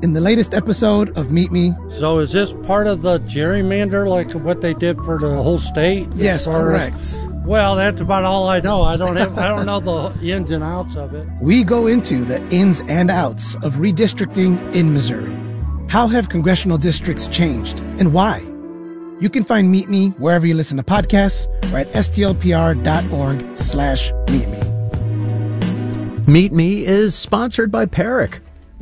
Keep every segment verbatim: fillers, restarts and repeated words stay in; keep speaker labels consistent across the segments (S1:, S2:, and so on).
S1: in the latest episode of Meet Me.
S2: So is this part of the gerrymander, like what they did for the whole state?
S1: Yes,
S2: or,
S1: correct.
S2: Well, that's about all I know. I don't have, I don't know the ins and outs of it.
S1: We go into the ins and outs of redistricting in Missouri. How have congressional districts changed and why? You can find Meet Me wherever you listen to podcasts or at stlpr.org slash meet me.
S3: Meet Me is sponsored by Peric.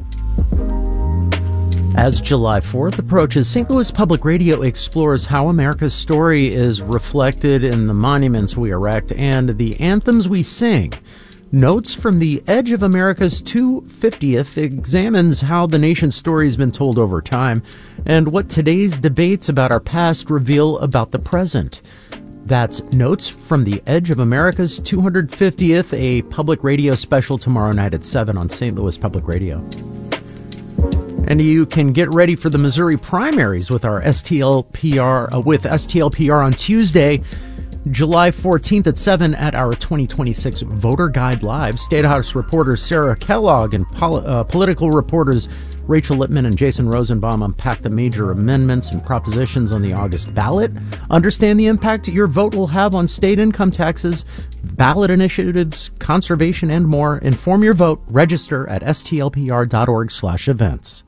S3: As July fourth approaches, Saint Louis Public Radio explores how America's story is reflected in the monuments we erect and the anthems we sing. Notes from the Edge of America's two hundred fiftieth examines how the nation's story has been told over time and what today's debates about our past reveal about the present. That's Notes from the Edge of America's two hundred fiftieth, a public radio special tomorrow night at seven on Saint Louis Public Radio. And you can get ready for the Missouri primaries with our S T L P R, uh, with S T L P R on Tuesday, July fourteenth at seven at our twenty twenty-six Voter Guide Live. State House reporters Sarah Kellogg and pol- uh, political reporters Rachel Lippman and Jason Rosenbaum unpack the major amendments and propositions on the August ballot. Understand the impact your vote will have on state income taxes, ballot initiatives, conservation, and more. Inform your vote. Register at stlpr.org slash events.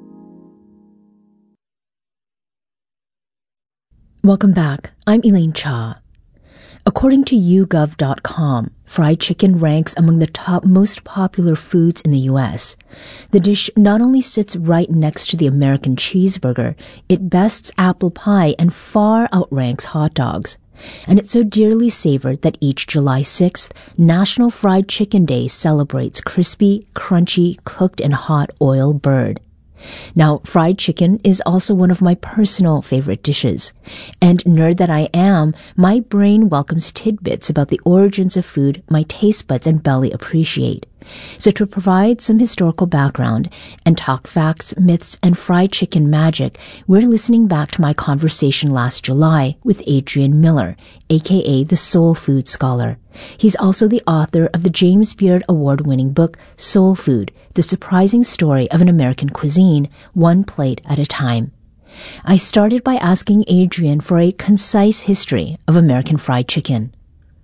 S4: Welcome back. I'm Elaine Cha. According to you gov dot com, fried chicken ranks among the top most popular foods in the U S. The dish not only sits right next to the American cheeseburger, it bests apple pie and far outranks hot dogs. And it's so dearly savored that each July sixth, National Fried Chicken Day celebrates crispy, crunchy, cooked in hot oil bird. Now, fried chicken is also one of my personal favorite dishes. And nerd that I am, my brain welcomes tidbits about the origins of food my taste buds and belly appreciate. So to provide some historical background and talk facts, myths, and fried chicken magic, we're listening back to my conversation last July with Adrian Miller, aka the Soul Food Scholar. He's also the author of the James Beard Award-winning book, Soul Food, The Surprising Story of an American Cuisine, One Plate at a Time. I started by asking Adrian for a concise history of American fried chicken.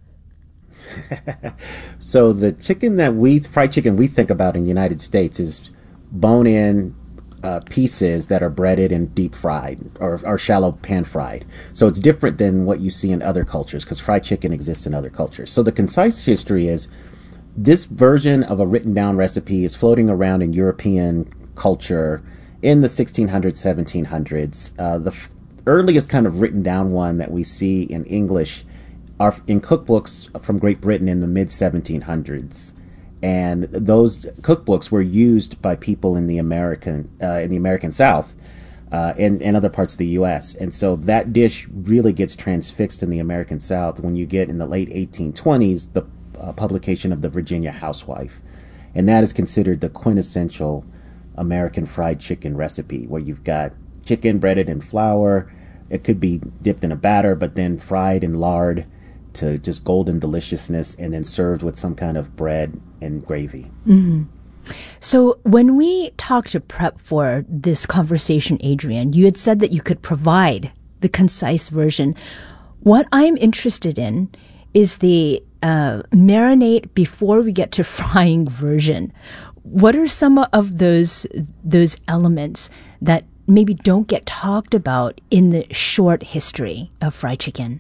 S5: So the chicken that we, fried chicken we think about in the United States is bone-in uh, pieces that are breaded and deep fried or, or shallow pan fried. So it's different than what you see in other cultures because fried chicken exists in other cultures. So the concise history is this version of a written down recipe is floating around in European culture in the sixteen hundreds, seventeen hundreds. Uh, the f- earliest kind of written down one that we see in English are in cookbooks from Great Britain in the mid seventeen hundreds, and those cookbooks were used by people in the American uh, in the American South uh, and, and other parts of the U S. And so that dish really gets transfixed in the American South when you get in the late eighteen twenties the uh, publication of the Virginia Housewife, and that is considered the quintessential American fried chicken recipe, where you've got chicken breaded in flour. It could be dipped in a batter, but then fried in lard to just golden deliciousness, and then served with some kind of bread and gravy.
S4: Mm-hmm. So when we talked to prep for this conversation, Adrian, you had said that you could provide the concise version. What I'm interested in is the uh, marinate before we get to frying version. What are some of those those elements that maybe don't get talked about in the short history of fried chicken?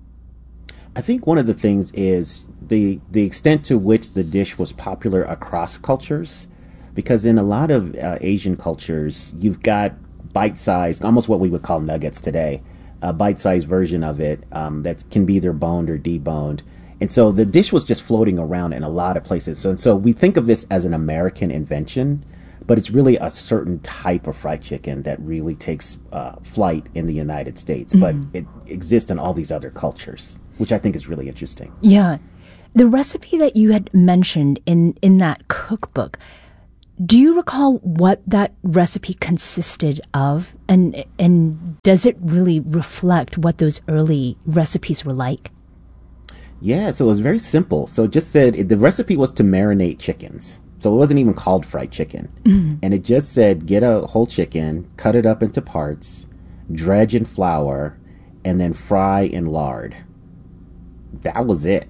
S5: I think one of the things is the the extent to which the dish was popular across cultures, because in a lot of uh, Asian cultures, you've got bite-sized, almost what we would call nuggets today, a bite-sized version of it um, that can be either boned or deboned. And so the dish was just floating around in a lot of places. So, and so we think of this as an American invention, but it's really a certain type of fried chicken that really takes uh, flight in the United States, mm-hmm. but it exists in all these other cultures, which I think is really interesting.
S4: Yeah. The recipe that you had mentioned in, in that cookbook, do you recall what that recipe consisted of? And and does it really reflect what those early recipes were like?
S5: Yeah, so it was very simple. So it just said the recipe was to marinate chickens. So it wasn't even called fried chicken. Mm-hmm. And it just said, get a whole chicken, cut it up into parts, dredge in flour, and then fry in lard. That was it.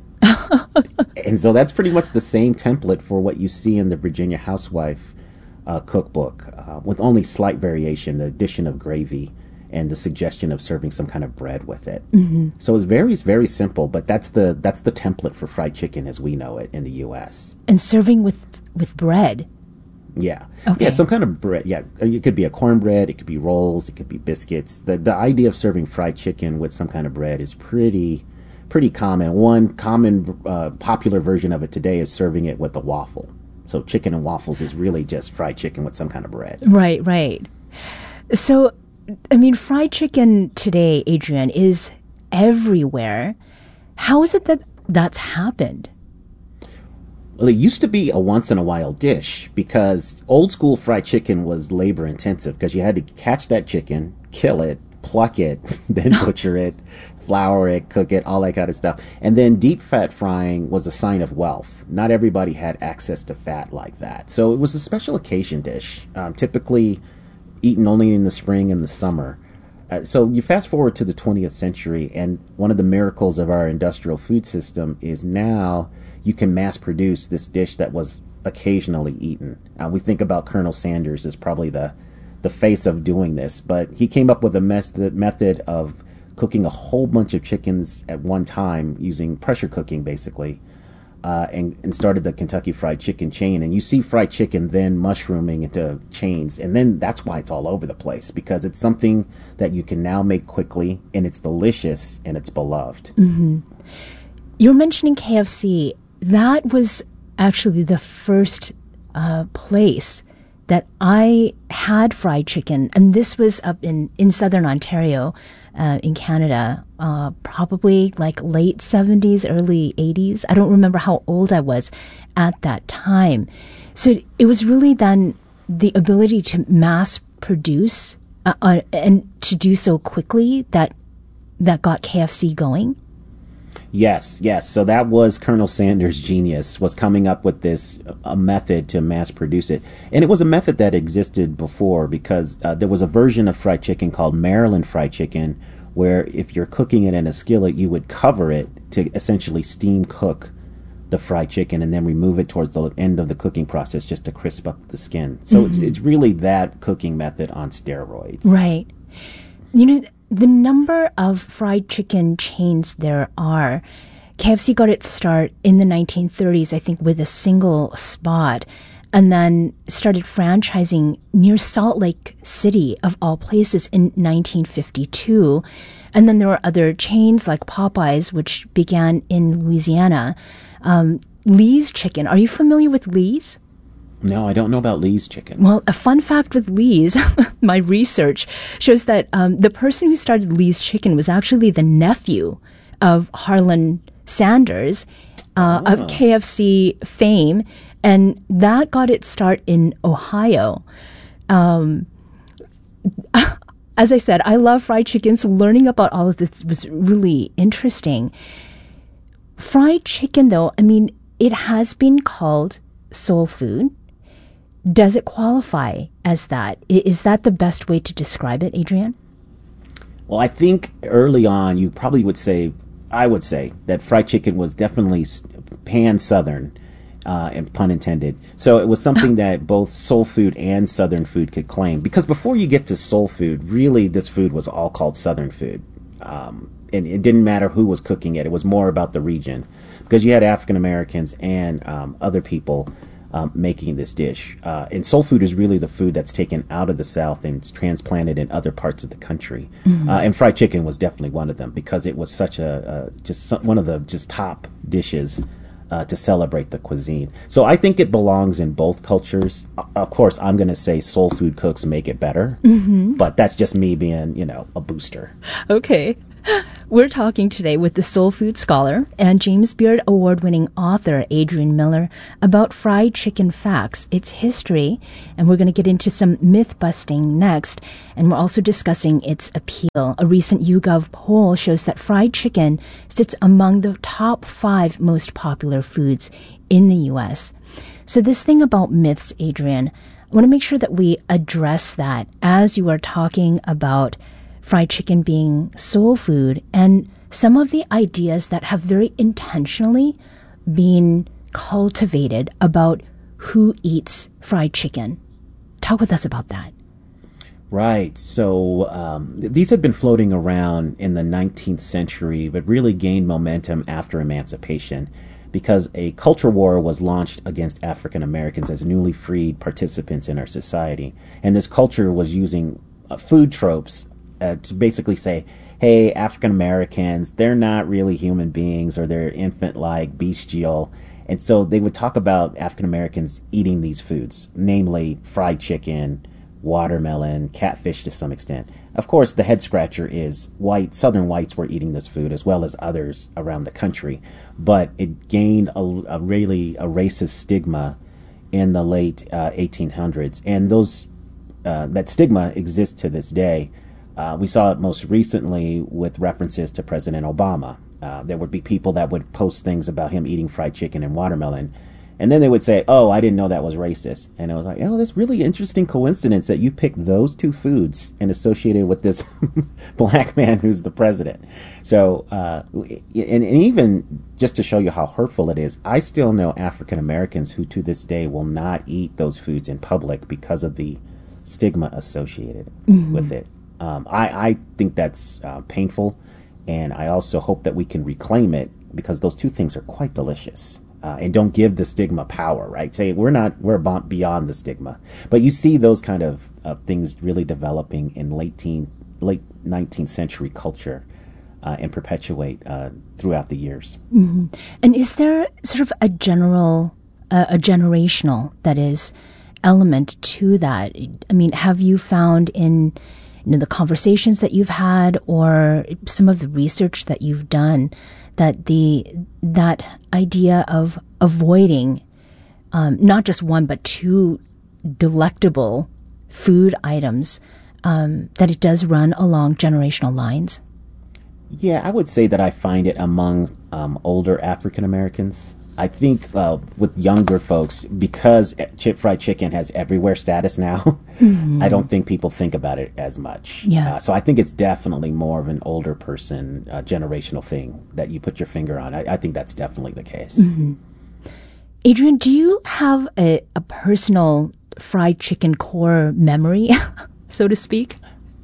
S5: And so that's pretty much the same template for what you see in the Virginia Housewife uh, cookbook, uh, with only slight variation, the addition of gravy and the suggestion of serving some kind of bread with it. Mm-hmm. So it's very, very simple, but that's the that's the template for fried chicken as we know it in the U S.
S4: And serving with, with bread.
S5: Yeah.
S4: Okay.
S5: Yeah, some kind of bread. Yeah, it could be a cornbread, it could be rolls, it could be biscuits. The the idea of serving fried chicken with some kind of bread is pretty pretty common. One common uh, popular version of it today is serving it with a waffle. So chicken and waffles is really just fried chicken with some kind of bread.
S4: Right, right. So, I mean, fried chicken today, Adrian, is everywhere. How is it that that's happened?
S5: Well, it used to be a once-in-a-while dish because old school fried chicken was labor-intensive because you had to catch that chicken, kill it, pluck it, then butcher it, flour it, cook it, all that kind of stuff. And then deep fat frying was a sign of wealth. Not everybody had access to fat like that. So it was a special occasion dish, um, typically eaten only in the spring and the summer. Uh, so you fast forward to the twentieth century, and one of the miracles of our industrial food system is now you can mass produce this dish that was occasionally eaten. Uh, we think about Colonel Sanders as probably the the face of doing this, but he came up with a mes- method of cooking a whole bunch of chickens at one time using pressure cooking, basically, uh, and, and started the Kentucky Fried Chicken chain. And you see fried chicken then mushrooming into chains, and then that's why it's all over the place, because it's something that you can now make quickly, and it's delicious, and it's beloved.
S4: Mm-hmm. You're mentioning K F C. That was actually the first uh, place that I had fried chicken, and this was up in, in southern Ontario, uh, in Canada, uh, probably like late seventies, early eighties. I don't remember how old I was at that time. So it was really then the ability to mass produce uh, uh, and to do so quickly that that got K F C going.
S5: Yes, yes. So that was Colonel Sanders' genius, was coming up with this a method to mass produce it. And it was a method that existed before, because uh, there was a version of fried chicken called Maryland fried chicken, where if you're cooking it in a skillet, you would cover it to essentially steam cook the fried chicken and then remove it towards the end of the cooking process just to crisp up the skin. So mm-hmm. it's, it's really that cooking method on steroids.
S4: Right. You know, the number of fried chicken chains there are, K F C got its start in the nineteen thirties, I think, with a single spot, and then started franchising near Salt Lake City, of all places, in nineteen fifty-two. And then there were other chains like Popeyes, which began in Louisiana. Um, Lee's Chicken. Are you familiar with Lee's?
S5: No, I don't know about Lee's Chicken.
S4: Well, a fun fact with Lee's, my research shows that um, the person who started Lee's Chicken was actually the nephew of Harlan Sanders, uh, oh. of K F C fame, and that got its start in Ohio. Um, as I said, I love fried chicken, so learning about all of this was really interesting. Fried chicken, though, I mean, it has been called soul food. Does it qualify as that? Is that the best way to describe it, Adrian?
S5: Well, I think early on you probably would say, I would say, that fried chicken was definitely pan-Southern, uh, and pun intended. So it was something that both soul food and Southern food could claim. Because before you get to soul food, really this food was all called Southern food. Um, and it didn't matter who was cooking it. It was more about the region. Because you had African Americans and um, other people Um, making this dish. Uh, and soul food is really the food that's taken out of the South and it's transplanted in other parts of the country. Mm-hmm. Uh, and fried chicken was definitely one of them, because it was such a, uh, just some, one of the just top dishes uh, to celebrate the cuisine. So I think it belongs in both cultures. Uh, of course, I'm going to say soul food cooks make it better, mm-hmm. but that's just me being, you know, a booster.
S4: Okay. We're talking today with the soul food scholar and James Beard award-winning author Adrian Miller about fried chicken facts, its history, and we're going to get into some myth-busting next, and we're also discussing its appeal. A recent YouGov poll shows that fried chicken sits among the top five most popular foods in the U S. So this thing about myths, Adrian, I want to make sure that we address that as you are talking about fried chicken being soul food and some of the ideas that have very intentionally been cultivated about who eats fried chicken. Talk with us about that.
S5: Right. So um, these had been floating around in the nineteenth century, but really gained momentum after emancipation because a culture war was launched against African Americans as newly freed participants in our society. And this culture was using uh, food tropes uh, to basically say, hey, African Americans, they're not really human beings, or they're infant-like, bestial. And so they would talk about African Americans eating these foods, namely fried chicken, watermelon, catfish to some extent. Of course, the head scratcher is white, Southern whites were eating this food as well as others around the country. But it gained a, a really a racist stigma in the late uh, eighteen hundreds. And those uh, that stigma exists to this day. Uh, we saw it most recently with references to President Obama. Uh, there would be people that would post things about him eating fried chicken and watermelon. And then they would say, oh, I didn't know that was racist. And I was like, oh, that's really interesting coincidence that you picked those two foods and associated with this black man who's the president. So, uh, and, and even just to show you how hurtful it is, I still know African Americans who to this day will not eat those foods in public because of the stigma associated mm-hmm. with it. Um, I, I think that's uh, painful. And I also hope that we can reclaim it because those two things are quite delicious. Uh, and don't give the stigma power, right? Say we're not, we're beyond the stigma. But you see those kind of uh, things really developing in late teen, late nineteenth century culture uh, and perpetuate uh, throughout the years.
S4: Mm-hmm. And is there sort of a general, uh, a generational, that is, element to that? I mean, have you found in you know, the conversations that you've had or some of the research that you've done that the that idea of avoiding um, not just one but two delectable food items, um, that it does run along generational lines?
S5: Yeah, I would say that I find it among um, older African Americans. I think uh, with younger folks, because chip fried chicken has everywhere status now, mm-hmm. I don't think people think about it as much.
S4: Yeah.
S5: Uh, so I think it's definitely more of an older person, uh, generational thing that you put your finger on. I, I think that's definitely the case.
S4: Mm-hmm. Adrian, do you have a, a personal fried chicken core memory, so to speak?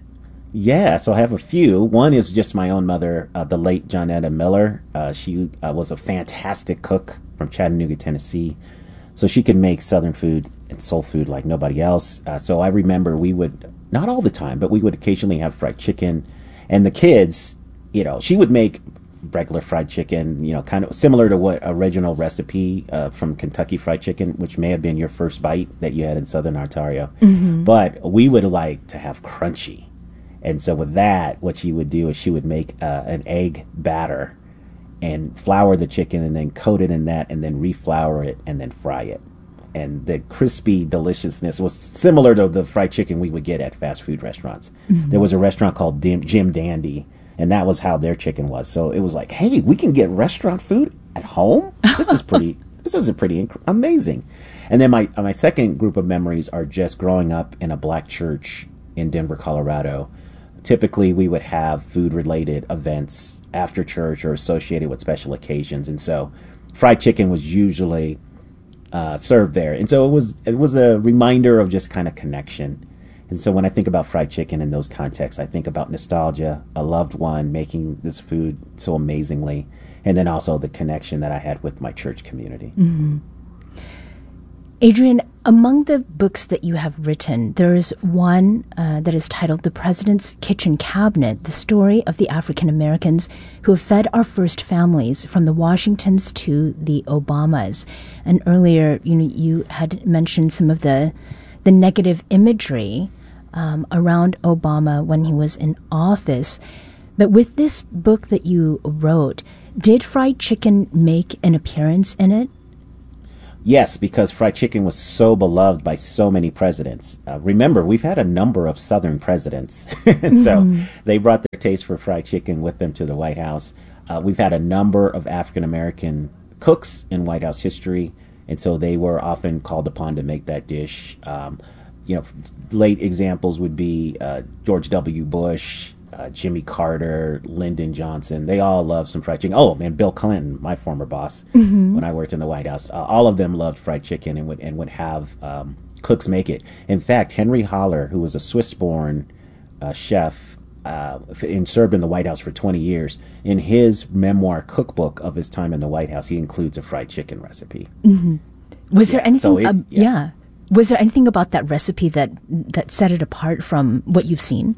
S5: Yeah, so I have a few. One is just my own mother, uh, the late Johnetta Miller. Uh, she uh, was a fantastic cook from Chattanooga, Tennessee. So she could make Southern food and soul food like nobody else. Uh, so I remember we would, not all the time, but we would occasionally have fried chicken. And the kids, you know, she would make regular fried chicken, you know, kind of similar to what original recipe uh, from Kentucky Fried Chicken, which may have been your first bite that you had in Southern Ontario. Mm-hmm. But we would like to have crunchy. And so with that, what she would do is she would make uh, an egg batter and flour the chicken and then coat it in that and then reflour it and then fry it. And the crispy deliciousness was similar to the fried chicken we would get at fast food restaurants. Mm-hmm. There was a restaurant called Dim- Jim Dandy, and that was how their chicken was. So it was like, hey, we can get restaurant food at home? This is pretty, this is a pretty inc- amazing. And then my, my second group of memories are just growing up in a black church in Denver, Colorado. Typically, we would have food-related events after church or associated with special occasions, and so fried chicken was usually uh, served there. And so it was it was a reminder of just kind of connection. And so when I think about fried chicken in those contexts, I think about nostalgia, a loved one making this food so amazingly, and then also the connection that I had with my church community.
S4: Mm-hmm. Adrian, among the books that you have written, there is one uh, that is titled The President's Kitchen Cabinet, the story of the African Americans who have fed our first families from the Washingtons to the Obamas. And earlier, you know, you had mentioned some of the the negative imagery um, around Obama when he was in office. But with this book that you wrote, did fried chicken make an appearance in it?
S5: Yes, because fried chicken was so beloved by so many presidents. Uh, remember, we've had a number of Southern presidents. And so mm-hmm. they brought their taste for fried chicken with them to the White House. Uh, we've had a number of African-American cooks in White House history. and so they were often called upon to make that dish. Um, you know, late examples would be uh, George W. Bush, uh, Jimmy Carter, Lyndon Johnson. They all loved some fried chicken. Oh, man, Bill Clinton, my former boss, mm-hmm. when I worked in the White House, uh, all of them loved fried chicken and would and would have um, cooks make it. In fact, Henry Holler, who was a Swiss-born uh, chef, uh, and served in the White House for twenty years, in his memoir cookbook of his time in the White House, he includes a fried chicken recipe.
S4: Mm-hmm. Was yeah, there anything?
S5: So it,
S4: um, yeah. yeah. Was there anything about that recipe that that set it apart from what you've seen?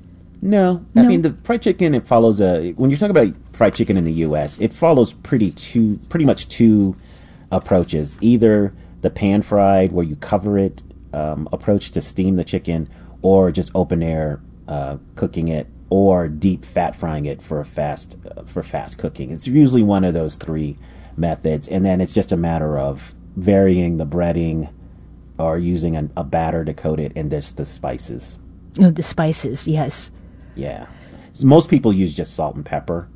S5: No.
S4: no.
S5: I mean, the fried chicken, it follows a, when you're talking about fried chicken in the U S, it follows pretty two, pretty much two approaches. Either the pan fried, where you cover it, um, approach to steam the chicken, or just open air uh, cooking it, or deep fat frying it for a fast, uh, for fast cooking. It's usually one of those three methods. And then it's just a matter of varying the breading, or using a, a batter to coat it, and this the spices.
S4: Oh, the spices, yes.
S5: Yeah. So most people use just salt and pepper.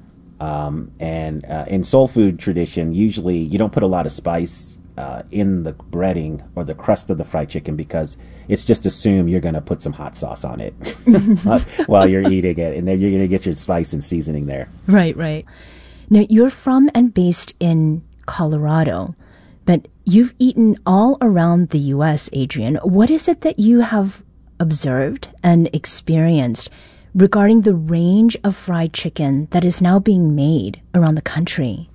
S5: Um, and uh, in soul food tradition, usually you don't put a lot of spice uh, in the breading or the crust of the fried chicken, because it's just assumed you're going to put some hot sauce on it while you're eating it. And then you're going to get your spice and seasoning there.
S4: Right, right. Now, you're from and based in Colorado, but you've eaten all around the U S, Adrian. What is it that you have observed and experienced regarding the range of fried chicken that is now being made around the country?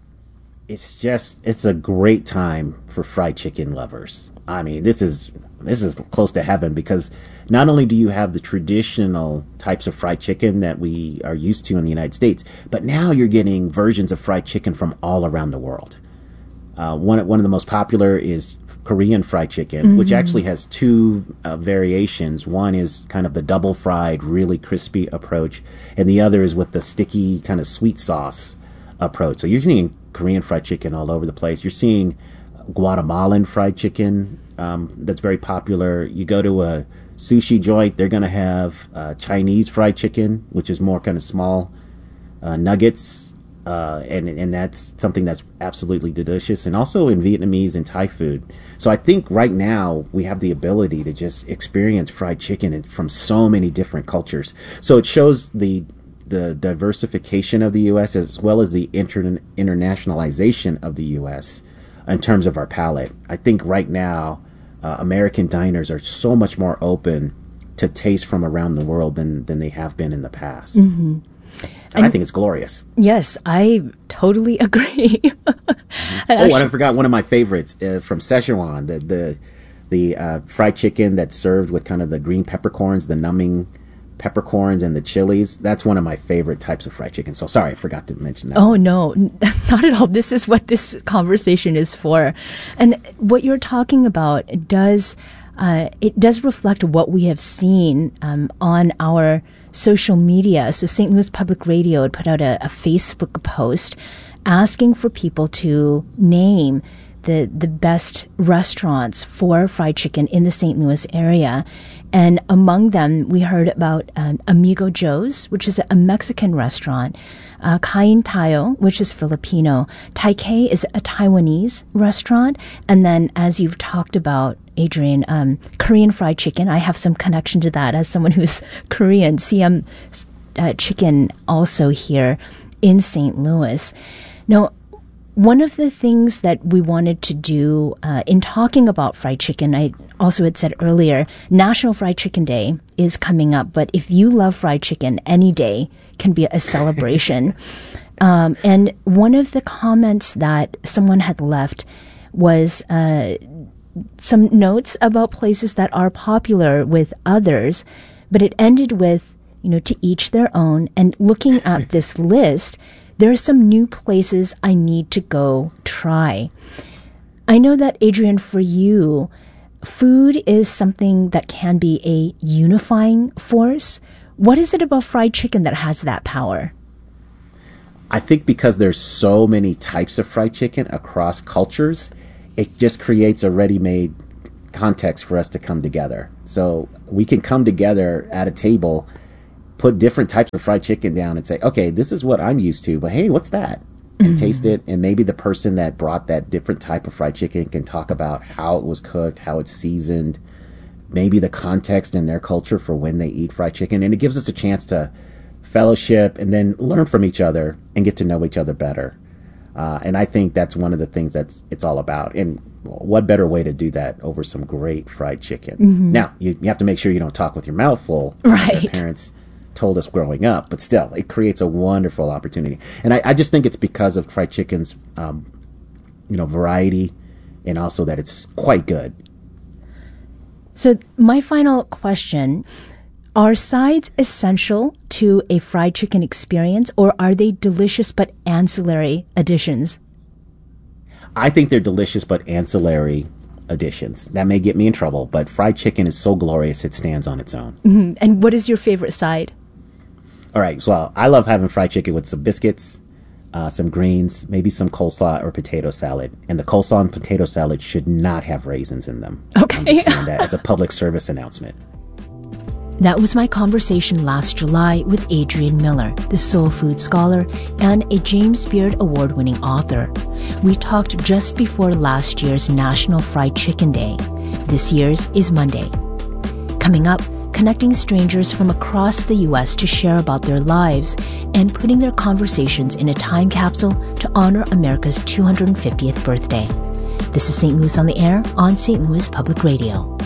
S5: It's just, it's a great time for fried chicken lovers. I mean, this is this is close to heaven, because not only do you have the traditional types of fried chicken that we are used to in the United States, but now you're getting versions of fried chicken from all around the world. Uh, one one of the most popular is Korean fried chicken, mm-hmm. which actually has two uh, variations. One is kind of the double fried, really crispy approach, and the other is with the sticky kind of sweet sauce approach. So you're seeing Korean fried chicken all over the place. You're seeing Guatemalan fried chicken um, that's very popular. You go to a sushi joint, they're going to have uh, Chinese fried chicken, which is more kind of small uh, nuggets. Uh, and and that's something that's absolutely delicious, and also in Vietnamese and Thai food. So I think right now we have the ability to just experience fried chicken from so many different cultures. So it shows the the diversification of the U S, as well as the inter- internationalization of the U S in terms of our palate. I think right now uh, American diners are so much more open to taste from around the world than than they have been in the past.
S4: Mm-hmm.
S5: And I think it's glorious.
S4: Yes, I totally agree.
S5: mm-hmm. Oh, and I forgot one of my favorites uh, from Szechuan, the the the uh, fried chicken that's served with kind of the green peppercorns, the numbing peppercorns, and the chilies. That's one of my favorite types of fried chicken. So sorry, I forgot to mention that.
S4: Oh, no, not at all. This is what this conversation is for. And what you're talking about does, uh, it does reflect what we have seen um, on our social media. So Saint Louis Public Radio had put out a, a Facebook post asking for people to name the the best restaurants for fried chicken in the Saint Louis area. And among them, we heard about um, Amigo Joe's, which is a Mexican restaurant, uh, Kain Tayo, which is Filipino, Taikei is a Taiwanese restaurant, and then, as you've talked about, Adrian, um, Korean fried chicken. I have some connection to that as someone who's Korean. C M uh, Chicken also here in Saint Louis. Now, one of the things that we wanted to do uh, in talking about fried chicken, I also had said earlier, National Fried Chicken Day is coming up, but if you love fried chicken, any day can be a celebration. um, and one of the comments that someone had left was uh, some notes about places that are popular with others, but it ended with, you know, to each their own. And looking at this list, there are some new places I need to go try. I know that, Adrian, for you, food is something that can be a unifying force. What is it about fried chicken that has that power?
S5: I think because there's so many types of fried chicken across cultures, it just creates a ready-made context for us to come together. So we can come together at a table, put different types of fried chicken down and say, okay, this is what I'm used to, but hey, what's that? and
S4: Mm-hmm.
S5: taste it. And maybe the person that brought that different type of fried chicken can talk about how it was cooked, how it's seasoned, maybe the context in their culture for when they eat fried chicken. And it gives us a chance to fellowship and then learn from each other and get to know each other better. Uh, and I think that's one of the things that's it's all about. And what better way to do that over some great fried chicken?
S4: Mm-hmm.
S5: Now, you, you have to make sure you don't talk with your mouth full.
S4: Right.
S5: Like our parents told us growing up, but still, it creates a wonderful opportunity. And I, I just think it's because of fried chicken's, um, you know, variety, and also that it's quite good.
S4: So my final question, are sides essential to a fried chicken experience, or are they delicious but ancillary additions?
S5: I think they're delicious but ancillary additions. That may get me in trouble, but fried chicken is so glorious it stands on its own.
S4: Mm-hmm. And what is your favorite side?
S5: All right, so I love having fried chicken with some biscuits, uh, some greens, maybe some coleslaw or potato salad. And the coleslaw and potato salad should not have raisins in them.
S4: Okay.
S5: I'm just saying that as a public service announcement.
S4: That was my conversation last July with Adrian Miller, the soul food scholar and a James Beard Award-winning author. We talked just before last year's National Fried Chicken Day. This year's is Monday. Coming up, connecting strangers from across the U S to share about their lives and putting their conversations in a time capsule to honor America's two hundred fiftieth birthday. This is Saint Louis on the Air on Saint Louis Public Radio.